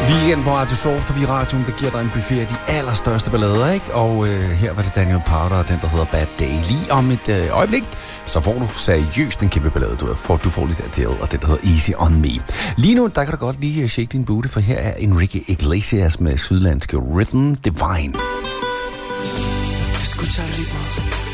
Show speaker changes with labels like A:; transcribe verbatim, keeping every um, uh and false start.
A: Weekend på Radio Soft, og vi i radioen, der giver dig en buffet af de allerstørste ballader, ikke? Og øh, her var det Daniel Powter og den, der hedder Bad Day. Lige om et øh, øjeblik, så får du seriøst en kæmpe ballade. Du får, du får lidt Adele, og den, der hedder Easy On Me. Lige nu, der kan du godt lige shake din booty, for her er Enrique Iglesias med sydlandske Rhythm Divine.
B: Escucha el ritmo.